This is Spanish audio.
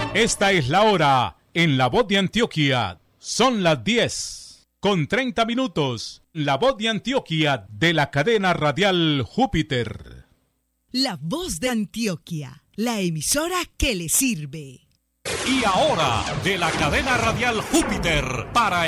Esta es la hora en La Voz de Antioquia. Son las 10:30. La Voz de Antioquia de la cadena radial Júpiter. La Voz de Antioquia, la emisora que le sirve. Y ahora, de la cadena radial Júpiter, para